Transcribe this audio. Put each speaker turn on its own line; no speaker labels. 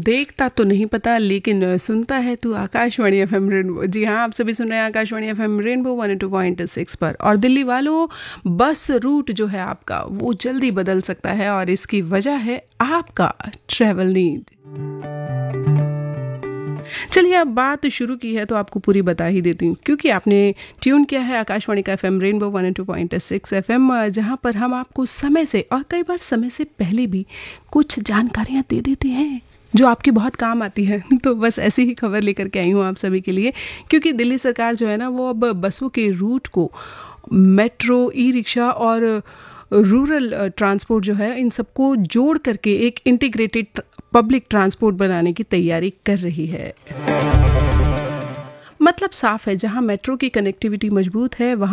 देखता तो नहीं पता लेकिन सुनता है तू आकाशवाणी एफएम रेनबो। जी हाँ, आप सभी सुन रहे हैं आकाशवाणी एफएम रेनबो 102.6 पर। और दिल्ली वालों, बस रूट जो है आपका वो जल्दी बदल सकता है और इसकी वजह है आपका ट्रैवल नीड। चलिए, अब बात शुरू की है तो आपको पूरी बता ही देती हूँ, क्योंकि आपने ट्यून किया है आकाशवाणी का एफएम रेनबो 102.6 एफएम, जहाँ पर हम आपको समय से और कई बार समय से पहले भी कुछ जानकारियाँ दे देते हैं जो आपकी बहुत काम आती है। तो बस ऐसी ही खबर लेकर के आई हूँ आप सभी के लिए, क्योंकि दिल्ली सरकार जो है ना वो अब बसों के रूट को मेट्रो, ई रिक्शा और रूरल ट्रांसपोर्ट जो है इन सबको जोड़ करके एक इंटीग्रेटेड पब्लिक ट्रांसपोर्ट बनाने की तैयारी कर रही है। मतलब साफ है, जहां मेट्रो की कनेक्टिविटी मजबूत है वहां